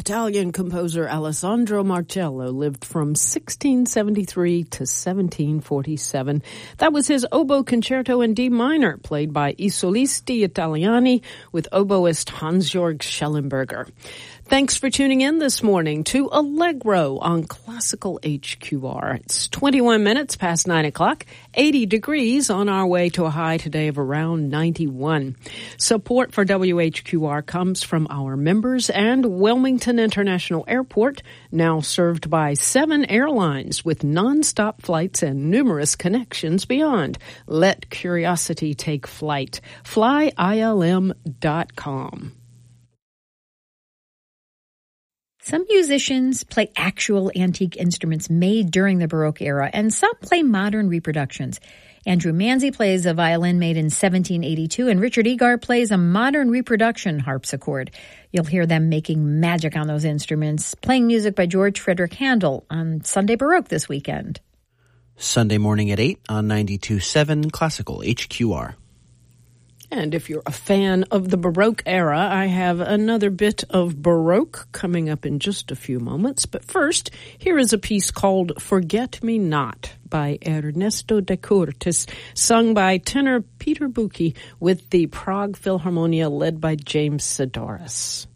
Italian composer Alessandro Marcello lived from 1673 to 1747. That was his oboe concerto in D minor, played by I Solisti Italiani with oboist Hans-Georg Schellenberger. Thanks for tuning in this morning to Allegro on Classical HQR. It's 21 minutes past 9 o'clock, 80 degrees on our way to a high today of around 91. Support for WHQR comes from our members and Wilmington International Airport, now served by 7 airlines with nonstop flights and numerous connections beyond. Let curiosity take flight. FlyILM.com. Some musicians play actual antique instruments made during the Baroque era, and some play modern reproductions. Andrew Manzi plays a violin made in 1782, and Richard Egar plays a modern reproduction harpsichord. You'll hear them making magic on those instruments, playing music by George Frederick Handel on Sunday Baroque this weekend. Sunday morning at 8 on 92.7 Classical HQR. And if you're a fan of the Baroque era, I have another bit of Baroque coming up in just a few moments. But first, here is a piece called Forget Me Not by Ernesto de Curtis, sung by tenor Peter Bucchi with the Prague Philharmonia led by James Sidoris.